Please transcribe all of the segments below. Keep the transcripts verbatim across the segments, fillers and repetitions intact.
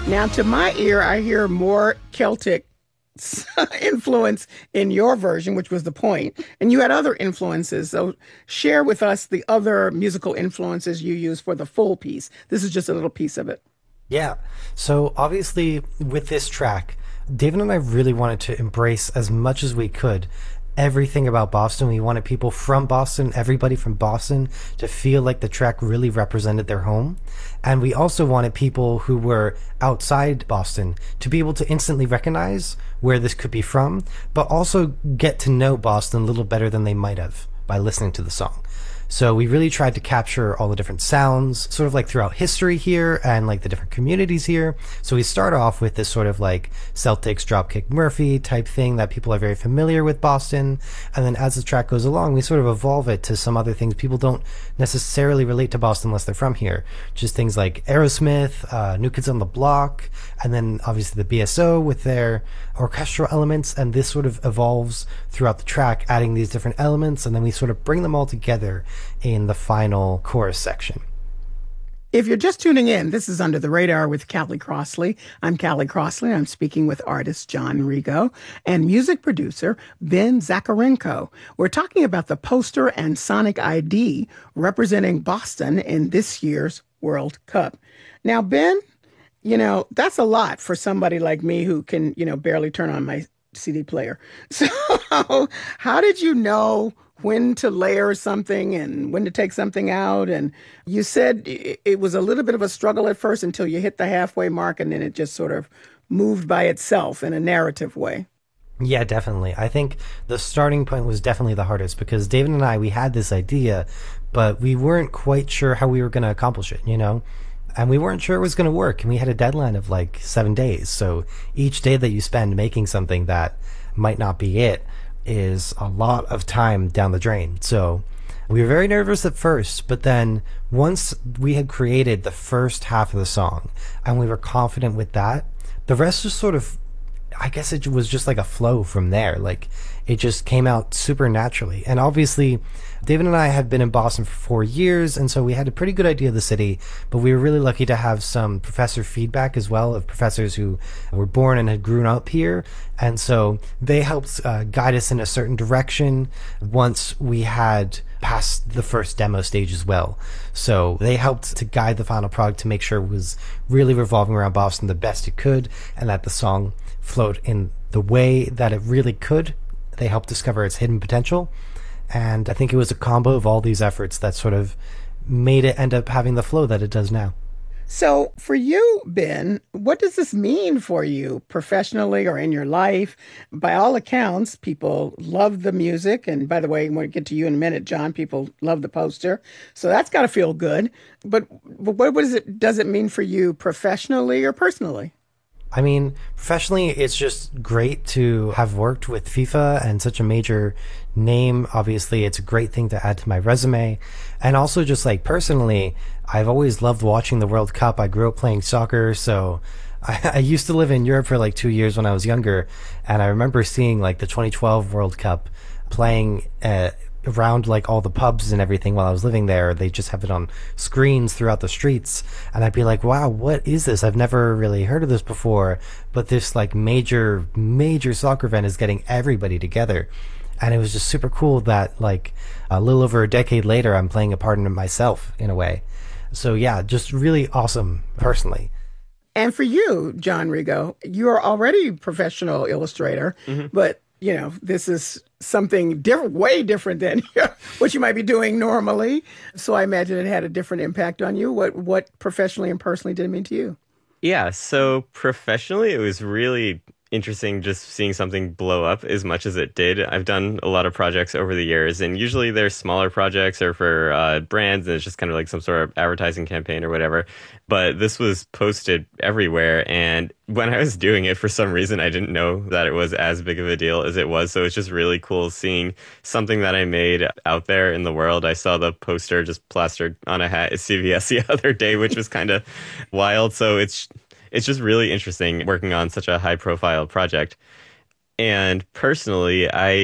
Now, to my ear, I hear more Celtic influence in your version, which was the point, and you had other influences. So share with us the other musical influences you use for the full piece. This is just a little piece of it. Yeah. So obviously with this track, David and I really wanted to embrace as much as we could everything about Boston. We wanted people from Boston, everybody from Boston, to feel like the track really represented their home. And we also wanted people who were outside Boston to be able to instantly recognize where this could be from, but also get to know Boston a little better than they might have by listening to the song. So we really tried to capture all the different sounds, sort of like throughout history here and like the different communities here. So we start off with this sort of like Celtics Dropkick Murphy type thing that people are very familiar with Boston. And then as the track goes along, we sort of evolve it to some other things. People don't necessarily relate to Boston unless they're from here. Just things like Aerosmith, uh, New Kids on the Block, and then obviously the B S O with their orchestral elements. And this sort of evolves throughout the track, adding these different elements. And then we sort of bring them all together in the final chorus section. If you're just tuning in, this is Under the Radar with Callie Crossley. I'm Callie Crossley. I'm speaking with artist John Rigo and music producer Ben Zackarenko. We're talking about the poster and sonic I D representing Boston in this year's World Cup. Now, Ben, you know, that's a lot for somebody like me who can, you know, barely turn on my C D player. So how did you know when to layer something and when to take something out? And you said it was a little bit of a struggle at first until you hit the halfway mark, and then it just sort of moved by itself in a narrative way. Yeah, definitely. I think the starting point was definitely the hardest because David and I, we had this idea, but we weren't quite sure how we were going to accomplish it, you know? And we weren't sure it was going to work. And we had a deadline of like seven days. So each day that you spend making something that might not be it is a lot of time down the drain. So we were very nervous at first, but then once we had created the first half of the song and we were confident with that, the rest just sort of, I guess it was just like a flow from there. Like it just came out super naturally. And obviously David and I had been in Boston for four years, and so we had a pretty good idea of the city, but we were really lucky to have some professor feedback as well of professors who were born and had grown up here. And so they helped uh, guide us in a certain direction once we had passed the first demo stage as well. So they helped to guide the final product to make sure it was really revolving around Boston the best it could, and that the song flowed in the way that it really could. They helped discover its hidden potential. And I think it was a combo of all these efforts that sort of made it end up having the flow that it does now. So for you, Ben, what does this mean for you professionally or in your life? By all accounts, people love the music. And by the way, when we get to you in a minute, John, people love the poster. So that's got to feel good. But what does it, does it mean for you professionally or personally? I mean, professionally, it's just great to have worked with FIFA and such a major name. Obviously, it's a great thing to add to my resume. And also just like personally, I've always loved watching the World Cup. I grew up playing soccer, so I, I used to live in Europe for like two years when I was younger. And I remember seeing like the twenty twelve World Cup playing uh, around like all the pubs and everything while I was living there. They just have it on screens throughout the streets, and I'd be like, wow, what is this? I've never really heard of this before, but this like major major soccer event is getting everybody together. And it was just super cool that like a little over a decade later I'm playing a part in it myself in a way. So yeah, just really awesome personally. And for you, John Rigo, you're already a professional illustrator, mm-hmm. but you know, this is something different, way different than what you might be doing normally. So I imagine it had a different impact on you. What what professionally and personally did it mean to you? Yeah, so professionally, it was really interesting just seeing something blow up as much as it did. I've done a lot of projects over the years, and usually they're smaller projects or for uh, brands, and it's just kind of like some sort of advertising campaign or whatever. But this was posted everywhere, and when I was doing it, for some reason, I didn't know that it was as big of a deal as it was. So it's just really cool seeing something that I made out there in the world. I saw the poster just plastered on a hat at C V S the other day, which was kind of wild. So it's it's just really interesting working on such a high profile project. And personally, I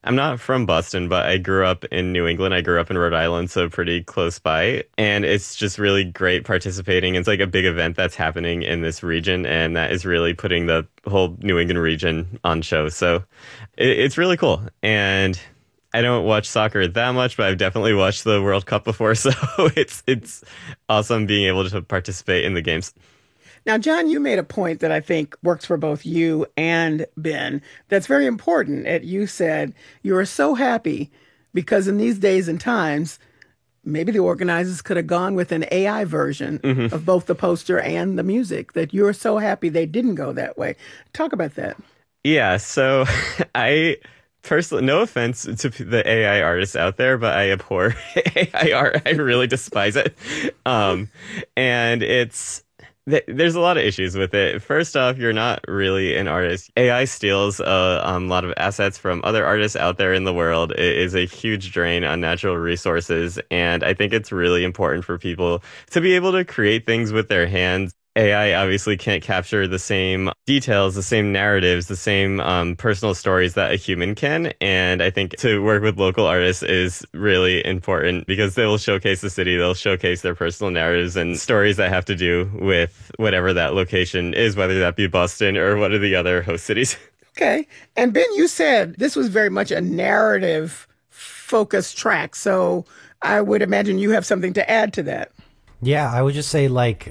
I'm not from Boston, but I grew up in New England. I grew up in Rhode Island, so pretty close by. And it's just really great participating. It's like a big event that's happening in this region, and that is really putting the whole New England region on show. So it, it's really cool. And I don't watch soccer that much, but I've definitely watched the World Cup before. So it's it's awesome being able to participate in the games. Now, John, you made a point that I think works for both you and Ben. That's very important. And you said you are so happy because in these days and times, maybe the organizers could have gone with an A I version mm-hmm. of both the poster and the music, that you're so happy they didn't go that way. Talk about that. Yeah, so I... Personally, no offense to the A I artists out there, but I abhor A I art. I really despise it. Um, and it's... There's a lot of issues with it. First off, you're not really an artist. A I steals a um, lot of assets from other artists out there in the world. It is a huge drain on natural resources, and I think it's really important for people to be able to create things with their hands. A I obviously can't capture the same details, the same narratives, the same um, personal stories that a human can. And I think to work with local artists is really important because they will showcase the city, they'll showcase their personal narratives and stories that have to do with whatever that location is, whether that be Boston or one of the other host cities. Okay. And Ben, you said this was very much a narrative focused track. So I would imagine you have something to add to that. Yeah, I would just say, like,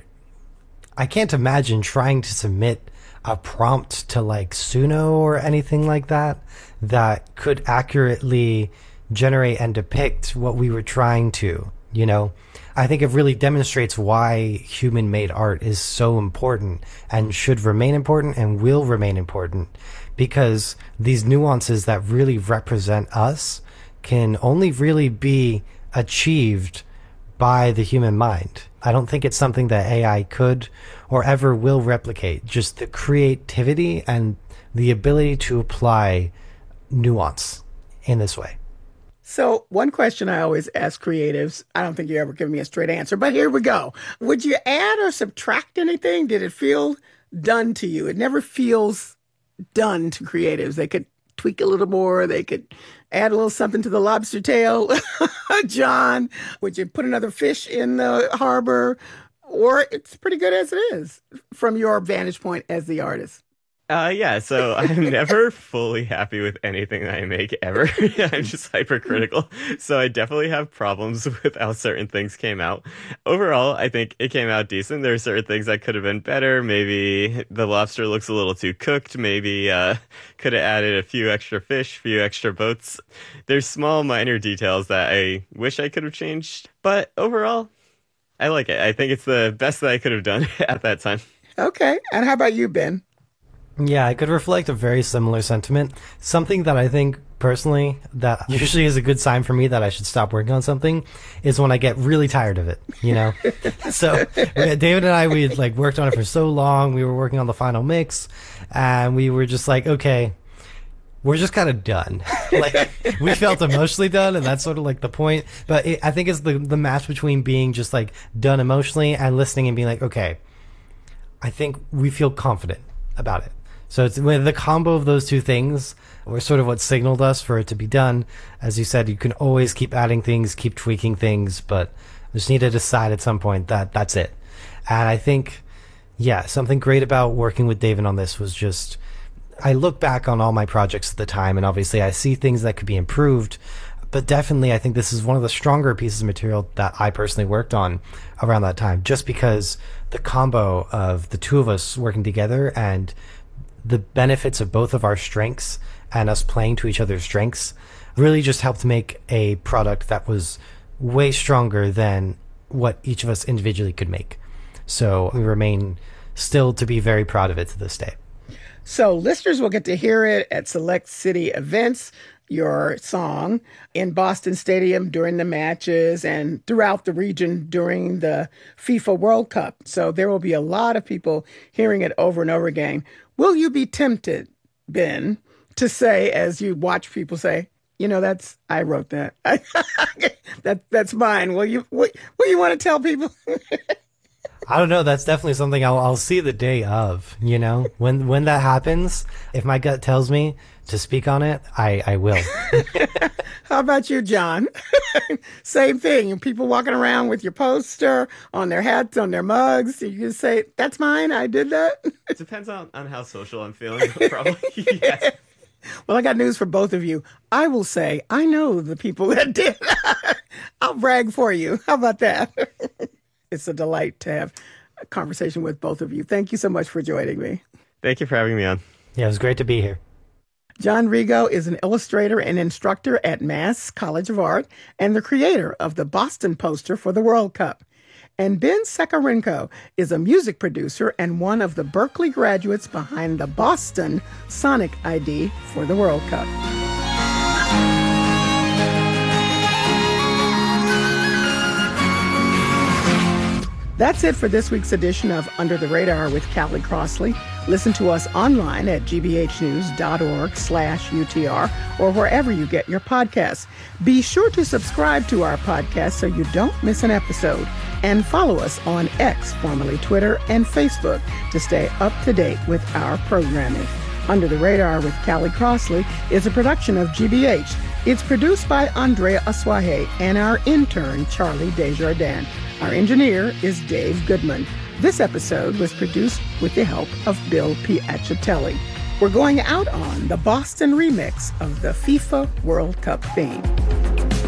I can't imagine trying to submit a prompt to like Suno or anything like that that could accurately generate and depict what we were trying to, you know. I think it really demonstrates why human-made art is so important and should remain important and will remain important, because these nuances that really represent us can only really be achieved by the human mind. I don't think it's something that A I could or ever will replicate. Just the creativity and the ability to apply nuance in this way. So one question I always ask creatives, I don't think you ever give me a straight answer, but here we go. Would you add or subtract anything? Did it feel done to you? It never feels done to creatives. They could tweak a little more. They could add a little something to the lobster tail. John, would you put another fish in the harbor? Or it's pretty good as it is from your vantage point as the artist? Uh, yeah, so I'm never fully happy with anything that I make ever. I'm just hypercritical. So I definitely have problems with how certain things came out. Overall, I think it came out decent. There are certain things that could have been better. Maybe the lobster looks a little too cooked. Maybe uh, could have added a few extra fish, a few extra boats. There's small, minor details that I wish I could have changed. But overall, I like it. I think it's the best that I could have done at that time. Okay. And how about you, Ben? Yeah, I could reflect a very similar sentiment. Something that I think personally that usually is a good sign for me that I should stop working on something is when I get really tired of it, you know? So David and I, we had like worked on it for so long. We were working on the final mix and we were just like, okay, we're just kind of done. Like we felt emotionally done, and that's sort of like the point. But it, I think it's the, the match between being just like done emotionally and listening and being like, okay, I think we feel confident about it. So it's with the combo of those two things were sort of what signaled us for it to be done. As you said, you can always keep adding things, keep tweaking things, but just need to decide at some point that that's it. And I think, yeah, something great about working with David on this was just, I look back on all my projects at the time, and obviously I see things that could be improved, but definitely I think this is one of the stronger pieces of material that I personally worked on around that time, just because the combo of the two of us working together and the benefits of both of our strengths and us playing to each other's strengths really just helped make a product that was way stronger than what each of us individually could make. So we remain still to be very proud of it to this day. So listeners will get to hear it at select city events, your song in Boston Stadium during the matches and throughout the region during the FIFA World Cup. So there will be a lot of people hearing it over and over again. Will you be tempted, Ben, to say, as you watch people say, you know, that's, I wrote that. that that's mine. Will you, will, will you want to tell people? I don't know. That's definitely something I'll, I'll see the day of, you know, when, when that happens, if my gut tells me to speak on it, I, I will. How about you, John? Same thing. People walking around with your poster on their hats, on their mugs. You just say, that's mine. I did that. It depends on, on how social I'm feeling, probably. Yes. Well, I got news for both of you. I will say, I know the people that did. I'll brag for you. How about that? It's a delight to have a conversation with both of you. Thank you so much for joining me. Thank you for having me on. Yeah, it was great to be here. John Rigo is an illustrator and instructor at Mass College of Art and the creator of the Boston poster for the World Cup. And Ben Sakarenko is a music producer and one of the Berklee graduates behind the Boston Sonic I D for the World Cup. That's it for this week's edition of Under the Radar with Callie Crossley. Listen to us online at gbhnews.org slash UTR or wherever you get your podcasts. Be sure to subscribe to our podcast so you don't miss an episode. And follow us on X, formerly Twitter, and Facebook to stay up to date with our programming. Under the Radar with Callie Crossley is a production of G B H. It's produced by Andrea Aswahe and our intern, Charlie Desjardins. Our engineer is Dave Goodman. This episode was produced with the help of Bill Piacatelli. We're going out on the Boston remix of the FIFA World Cup theme.